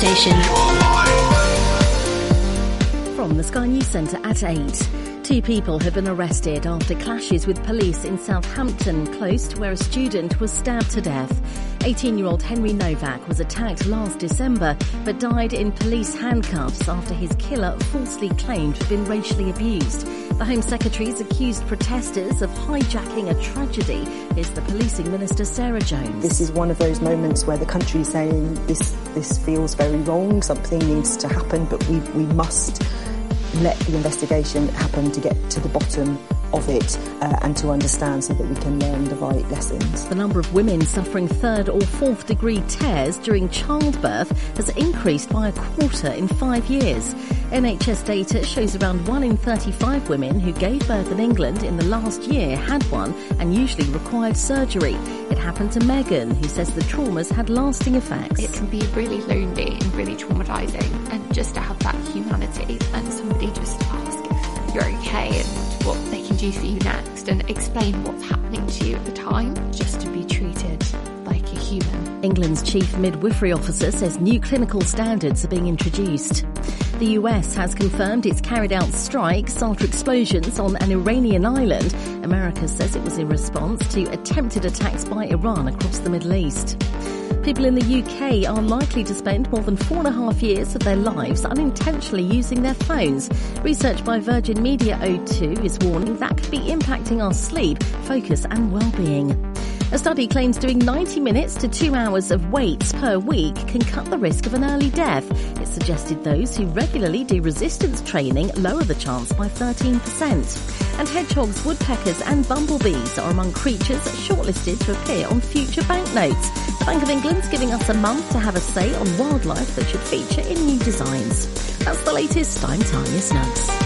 station. From the Sky News Centre at 8. 2 people have been arrested after clashes with police in Southampton, close to where a student was stabbed to death. 18-year-old Henry Novak was attacked last December but died in police handcuffs after his killer falsely claimed to have been racially abused. The Home Secretary's accused protesters of hijacking a tragedy is the Policing Minister Sarah Jones. This is one of those moments where the country is saying this feels very wrong, something needs to happen, but we must let the investigation happen to get to the bottom of it and to understand so that we can learn the right lessons. The number of women suffering 3rd or 4th degree tears during childbirth has increased by a quarter in 5 years. NHS data shows around 1 in 35 women who gave birth in England in the last year had one and usually required surgery. It happened to Megan, who says the traumas had lasting effects. It can be really lonely and really traumatising, and just to have that humanity and somebody just ask if you're okay and what they can do for you next and explain what's happening to you at the time, just to be treated like a human. England's chief midwifery officer says new clinical standards are being introduced. The US has confirmed it's carried out strikes after explosions on an Iranian island. America says it was in response to attempted attacks by Iran across the Middle East. People in the UK are likely to spend more than 4.5 years of their lives unintentionally using their phones. Research by Virgin Media O2 is warning that could be impacting our sleep, focus and well-being. A study claims doing 90 minutes to 2 hours of weights per week can cut the risk of an early death. It suggested those who regularly do resistance training lower the chance by 13%. And hedgehogs, woodpeckers and bumblebees are among creatures shortlisted to appear on future banknotes. The Bank of England's giving us a month to have a say on wildlife that should feature in new designs. That's the latest. I'm Tanya Snuggs.